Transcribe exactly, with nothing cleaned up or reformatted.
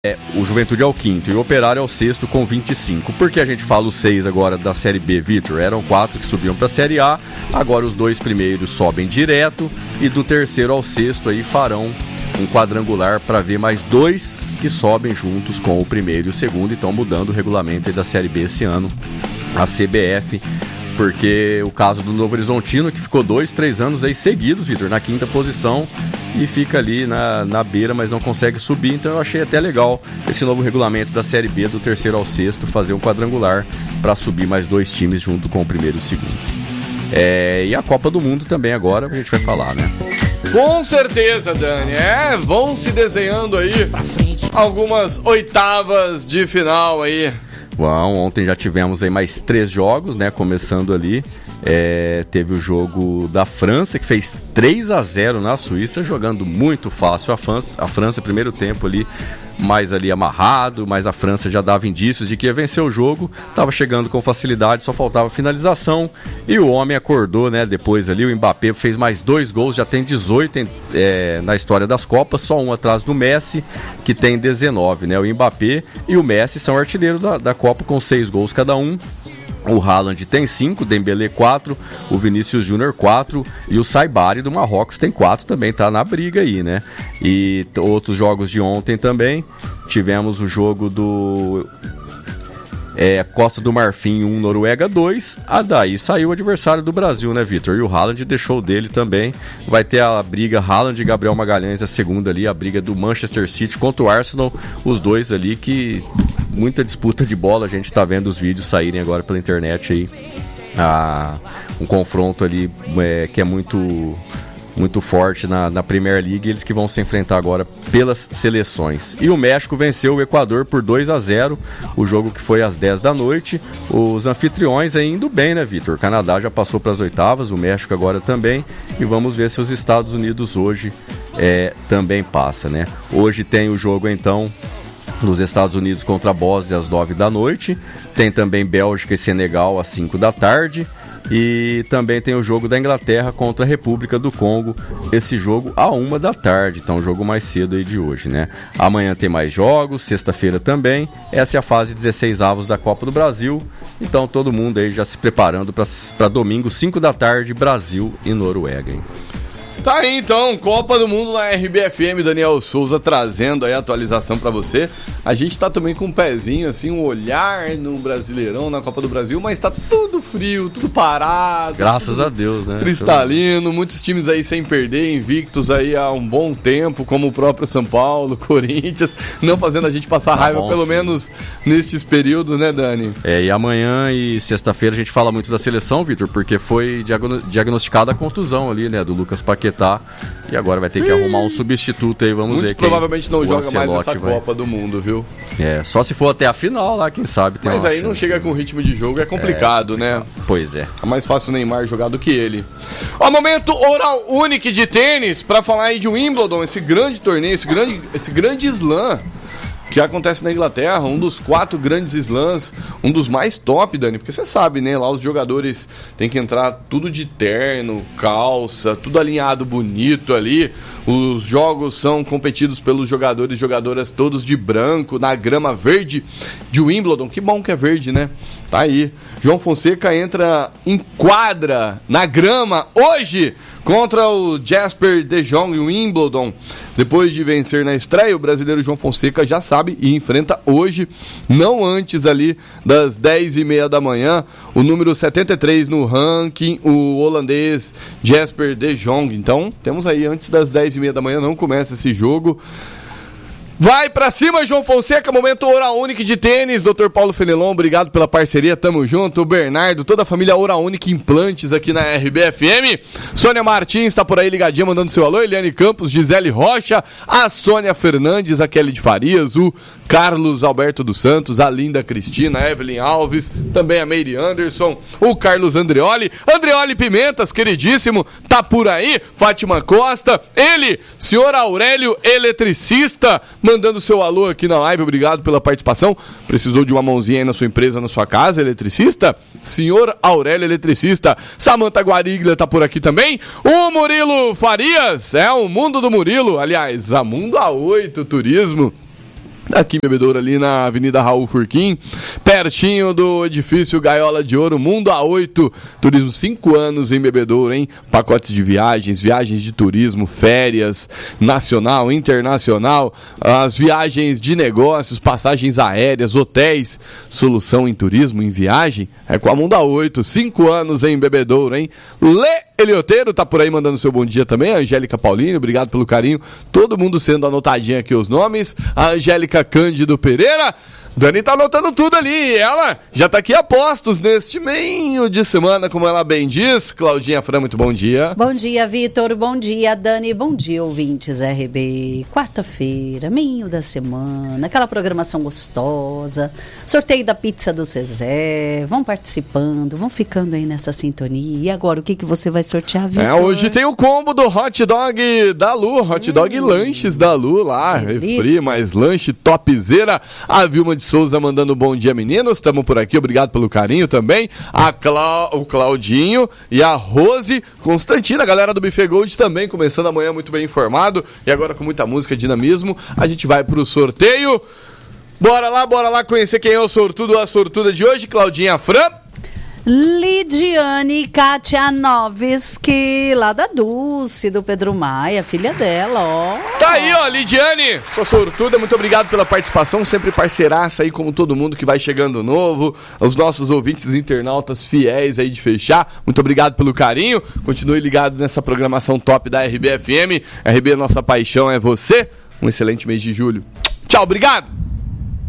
É, o Juventude é o quinto e o Operário é o sexto com vinte e cinco. Por que a gente fala os seis agora da Série B, Vitor? Eram quatro que subiam para a Série A, agora os dois primeiros sobem direto e do terceiro ao sexto aí farão um quadrangular para ver mais dois que sobem juntos com o primeiro e o segundo. Então mudando o regulamento aí da Série B esse ano, a C B F, porque o caso do Novo Horizontino, que ficou dois, três anos aí seguidos, Vitor, na quinta posição e fica ali na, na beira, mas não consegue subir. Então eu achei até legal esse novo regulamento da Série B, do terceiro ao sexto, fazer um quadrangular para subir mais dois times junto com o primeiro e o segundo. É, e a Copa do Mundo também agora a gente vai falar, né? Com certeza, Dani. É, vão se desenhando aí algumas oitavas de final aí. Bom, ontem já tivemos aí mais três jogos, né? Começando ali, é, teve o jogo da França, que fez três a zero na Suíça, jogando muito fácil a França. A França, primeiro tempo ali, mais ali amarrado, mas a França já dava indícios de que ia vencer o jogo, estava chegando com facilidade, só faltava finalização, e o homem acordou, né? Depois ali, o Mbappé fez mais dois gols, já tem dezoito em, é, na história das Copas, só um atrás do Messi, que tem dezenove, né? O Mbappé e o Messi são artilheiros da, da Copa com seis gols cada um. O Haaland tem cinco, Dembélé quatro, o Vinícius Júnior quatro e o Saibari do Marrocos tem quatro também, tá na briga aí, né? E t- outros jogos de ontem também, tivemos o jogo do é, Costa do Marfim um, Noruega dois, a daí saiu o adversário do Brasil, né, Vitor? E o Haaland deixou o dele também, vai ter a briga Haaland e Gabriel Magalhães, a segunda ali, a briga do Manchester City contra o Arsenal, os dois ali que... muita disputa de bola, a gente está vendo os vídeos saírem agora pela internet aí, ah, um confronto ali é, que é muito, muito forte na, na Premier League, eles que vão se enfrentar agora pelas seleções. E o México venceu o Equador por dois a zero, o jogo que foi às dez da noite, os anfitriões aí indo bem, né, Vitor? O Canadá já passou para as oitavas, o México agora também, e vamos ver se os Estados Unidos hoje é, também passa, né? Hoje tem o jogo então nos Estados Unidos contra a Bósnia às nove da noite, tem também Bélgica e Senegal às cinco da tarde, e também tem o jogo da Inglaterra contra a República do Congo, esse jogo à uma da tarde, então o jogo mais cedo aí de hoje, né? Amanhã tem mais jogos, sexta-feira também, essa é a fase dezesseis avos da Copa do Brasil, então todo mundo aí já se preparando para domingo, cinco da tarde, Brasil e Noruega, hein? Tá aí então, Copa do Mundo na R B F M, Daniel Souza trazendo aí a atualização pra você. A gente tá também com um pezinho, assim, um olhar no Brasileirão, na Copa do Brasil, mas tá tudo frio, tudo parado. Graças a Deus, né? Cristalino, muitos times aí sem perder, invictos aí há um bom tempo, como o próprio São Paulo, Corinthians, não fazendo a gente passar tá raiva, bom, pelo sim. menos nesses períodos, né, Dani? É, e amanhã e sexta-feira a gente fala muito da seleção, Vitor, porque foi diagno- diagnosticada a contusão ali, né, do Lucas Paquetá. E agora vai ter que Ih, arrumar um substituto aí, vamos muito ver. Provavelmente não joga mais essa vai. Copa do Mundo, viu? É, só se for até a final lá, quem sabe. Tem Mas aí chance, não chega com ritmo de jogo, é complicado, é, né? Pois é. É mais fácil o Neymar jogar do que ele. Ó, momento Oral Unique de tênis, pra falar aí de Wimbledon, esse grande torneio, esse grande, esse grande slam que acontece na Inglaterra, um dos quatro grandes slams, um dos mais top, Dani, porque você sabe, né, lá os jogadores têm que entrar tudo de terno, calça, tudo alinhado bonito ali, os jogos são competidos pelos jogadores e jogadoras todos de branco, na grama verde de Wimbledon, que bom que é verde, né? Tá aí, João Fonseca entra em quadra na grama hoje contra o Jasper de Jong em Wimbledon. Depois de vencer na estreia, o brasileiro João Fonseca já sabe e enfrenta hoje, não antes ali das dez e meia da manhã, o número setenta e três no ranking, o holandês Jasper de Jong. Então, temos aí antes das dez e meia da manhã, não começa esse jogo. Vai pra cima, João Fonseca, momento Oral Unique de tênis, doutor Paulo Fenelon, obrigado pela parceria, tamo junto, o Bernardo, toda a família Oral Unique Implantes aqui na R B F M, Sônia Martins tá por aí ligadinha, mandando seu alô, Eliane Campos, Gisele Rocha, a Sônia Fernandes, a Kelly de Farias, o Carlos Alberto dos Santos, a linda Cristina, a Evelyn Alves, também a Meire Anderson, o Carlos Andreoli, Andreoli Pimentas, queridíssimo, tá por aí, Fátima Costa, ele, senhor Aurélio Eletricista, mandando seu alô aqui na live, obrigado pela participação. Precisou de uma mãozinha aí na sua empresa, na sua casa, eletricista? Senhor Aurélio Eletricista. Samanta Guariglia tá por aqui também. O Murilo Farias, é o Mundo do Murilo, aliás, a Mundo A oito Turismo. aqui em Bebedouro, ali na Avenida Raul Furquim, pertinho do edifício Gaiola de Ouro, Mundo A oito, turismo cinco anos em Bebedouro, hein? Pacotes de viagens, viagens de turismo, férias, nacional, internacional, as viagens de negócios, passagens aéreas, hotéis, solução em turismo, em viagem, é com a Mundo A oito, cinco anos em Bebedouro, hein? Lê Elioteiro tá por aí mandando seu bom dia também, a Angélica Paulino, obrigado pelo carinho, todo mundo sendo anotadinho aqui os nomes, a Angélica Cândido Pereira, Dani tá anotando tudo ali, ela já tá aqui a postos neste meio de semana, como ela bem diz. Claudinha Fran, muito bom dia. Bom dia, Vitor, bom dia, Dani, bom dia, ouvintes R B. Quarta-feira, meio da semana, aquela programação gostosa, sorteio da pizza do Zezé, vão participando, vão ficando aí nessa sintonia. E agora, o que, que você vai sortear, Vitor? É, hoje tem o combo do hot dog da Lu, hot dog hum, lanches da Lu lá, refri, mais lanche topzera. A Vilma de Souza mandando bom dia, meninos, estamos por aqui, obrigado pelo carinho também, a Cla... o Claudinho e a Rose Constantina, a galera do Buffet Gold também, começando amanhã muito bem informado, e agora com muita música, dinamismo, a gente vai pro sorteio, bora lá, bora lá conhecer quem é o sortudo, a sortuda de hoje, Claudinha Fran. Lidiane Katianovski, lá da Dulce, do Pedro Maia, filha dela, ó. Tá aí, ó, Lidiane, sua sortuda, muito obrigado pela participação, sempre parceiraça aí, como todo mundo que vai chegando novo, os nossos ouvintes internautas fiéis aí de fechar, muito obrigado pelo carinho, continue ligado nessa programação top da R B F M, R B, nossa paixão é você, um excelente mês de julho. Tchau, obrigado!